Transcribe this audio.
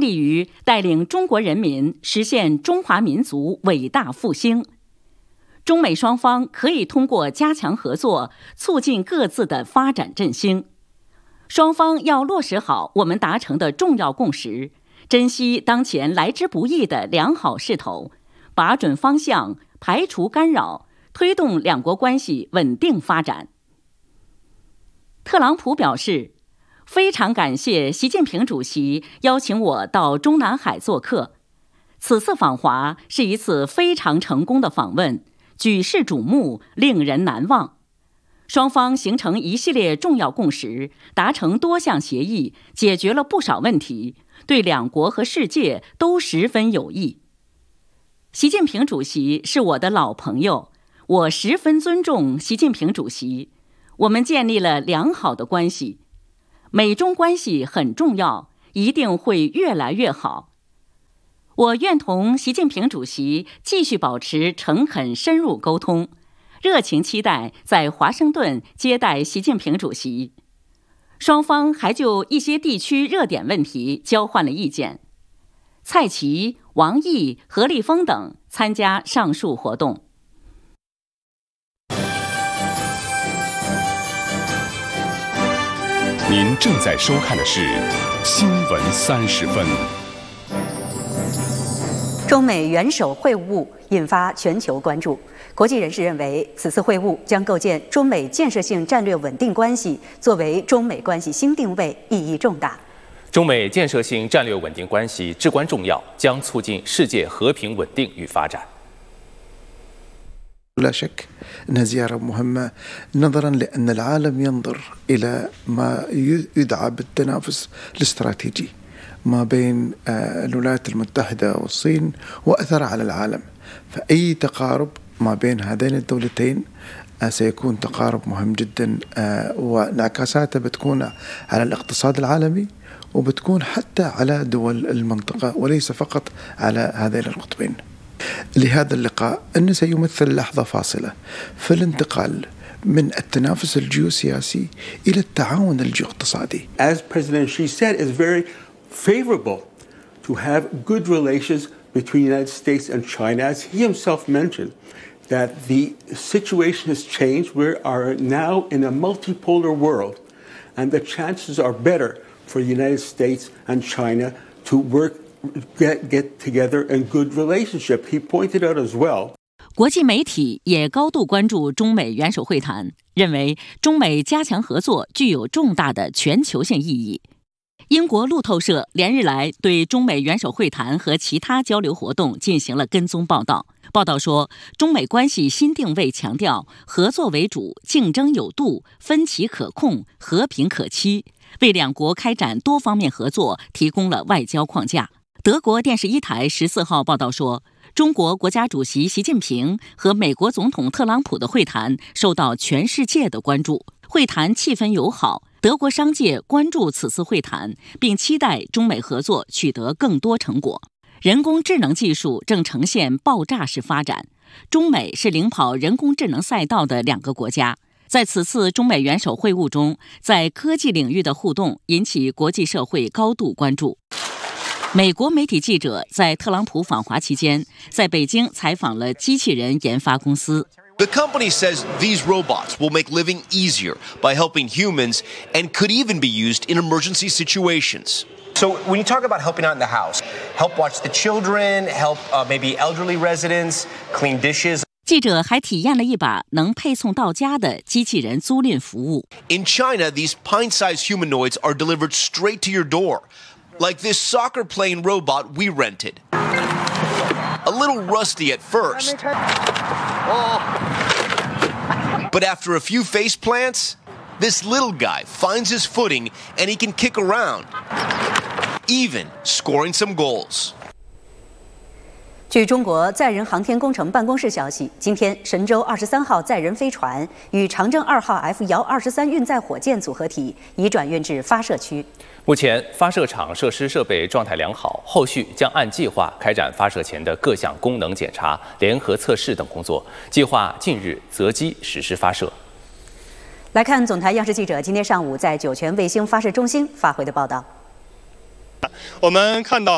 力于带领中国人民实现中华民族伟大复兴。中美双方可以通过加强合作，促进各自的发展振兴。双方要落实好我们达成的重要共识，珍惜当前来之不易的良好势头，把准方向，排除干扰，推动两国关系稳定发展。特朗普表示，非常感谢习近平主席邀请我到中南海做客，此次访华是一次非常成功的访问，举世瞩目，令人难忘。双方形成一系列重要共识，达成多项协议，解决了不少问题，对两国和世界都十分有益。习近平主席是我的老朋友，我十分尊重习近平主席，我们建立了良好的关系。美中关系很重要，一定会越来越好。我愿同习近平主席继续保持诚恳深入沟通，热情期待在华盛顿接待习近平主席。双方还就一些地区热点问题交换了意见。蔡奇、王毅、何立峰等参加上述活动。 您正在收看的是《新闻30分》。 中美元首会晤引发全球关注。国际人士认为，此次会晤将构建中美建设性战略稳定关系，作为中美关系新定位，意义重大。 中美建设性战略稳定关系至关重要，将促进世界和平稳定与发展。 لا شك أنها زيارة مهمة نظرا لأن العالم ينظر إلى ما يدعى بالتنافس الاستراتيجي ما بين الولايات المتحدة والصين وأثرها على العالم، فأي تقارب ما بين هذين الدولتين سيكون تقارب مهم جدا، وانعكاساته بتكون على الاقتصاد العالمي وبتكون حتى على دول المنطقة وليس فقط على هذين القطبين. لهذا اللقاء أنه سيمثل لحظة فاصلة في الانتقال من التنافس الجيوسياسي إلى التعاون الجيواقتصادي. As President Xi said, it's very favorable to have good relations between the United States and China. As he himself mentioned, that the situation has changed. We are now in a multipolar world, and the chances are better for the United States and China to get together in good relationship. He pointed out as well. 国际媒体也高度关注中美元首会谈，认为中美加强合作具有重大的全球性意义。英国路透社连日来对中美元首会谈和其他交流活动进行了跟踪报道。报道说，中美关系新定位强调合作为主、竞争有度、分歧可控、和平可期，为两国开展多方面合作提供了外交框架。德国电视1台14号报道说，中国国家主席习近平和美国总统特朗普的会谈受到全世界的关注，会谈气氛友好。德国商界关注此次会谈，并期待中美合作取得更多成果。人工智能技术正呈现爆炸式发展，中美是领跑人工智能赛道的两个国家。在此次中美元首会晤中，在科技领域的互动引起国际社会高度关注。美国媒体记者在特朗普访华期间，在北京采访了机器人研发公司。 The company says these robots will make living easier by helping humans and could even be used in emergency situations. So when you talk about helping out in the house, help watch the children, help maybe elderly residents, clean dishes. 记者还体验了一把能配送到家的机器人租赁服务。 In China, these pint-sized humanoids are delivered straight to your door, like this soccer-playing robot we rented. A little rusty at first. But after a few face plants, this little guy finds his footing and he can kick around, even scoring some goals. 据中国载人航天工程办公室消息，今天神舟23号载人飞船与长征2号 F-23运载火箭组合体已转运至发射区。 目前发射场设施设备状态良好，后续将按计划开展发射前的各项功能检查、联合测试等工作，计划近日择机实施发射。 来看总台央视记者今天上午在酒泉卫星发射中心发回的报道。 我们看到